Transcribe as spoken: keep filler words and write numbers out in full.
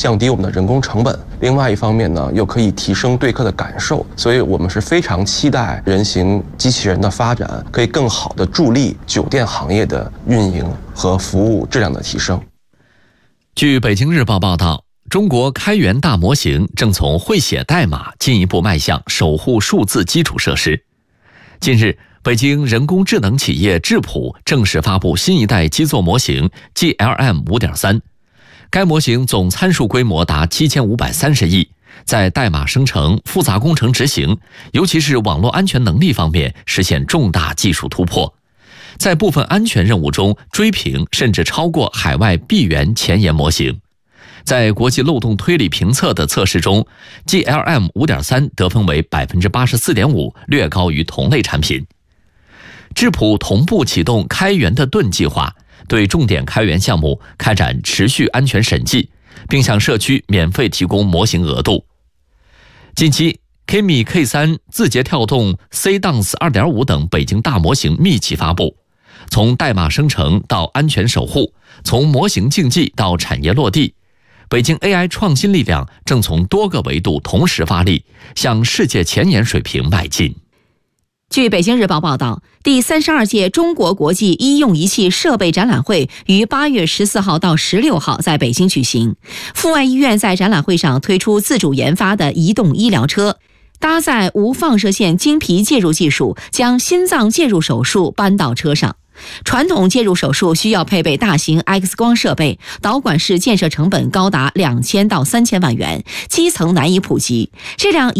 降低我们的人工成本，另外一方面呢，又可以提升对客的感受。所以我们是非常期待人形机器人的发展，可以更好的助力酒店行业的运营和服务质量的提升。 据北京日报报道，中国开源大模型正从会写代码进一步迈向守护数字基础设施。近日，北京人工智能企业智谱正式发布新一代基座模型 G L M 五点三， 该模型总参数规模达七千五百三十亿，在代码生成、复杂工程执行，尤其是网络安全能力方面实现重大技术突破，在部分安全任务中追平甚至超过海外闭源前沿模型。在国际漏洞推理评测的测试中， G L M 五点三 得分为 百分之八十四点五， 略高于同类产品。智谱同步启动开源的盾计划，对重点开源项目开展持续安全审计，并向社区免费提供模型额度。近期 K M I K 三、字节跳动 C D A N S 二点五 等北京大模型密集发布，从代码生成到安全守护，从模型竞技到产业落地，北京 A I 创新力量正从多个维度同时发力，向世界前沿水平迈进。 据北京日报报道，第三十二届中国国际医用仪器设备展览会于八月十四号到十六号在北京举行。阜外医院在展览会上推出自主研发的移动医疗车，搭载无放射线经皮介入技术，将心脏介入手术搬到车上。传统介入手术需要配备大型 X 光设备，导管室建设成本高达两千到三千万元，基层难以普及。这辆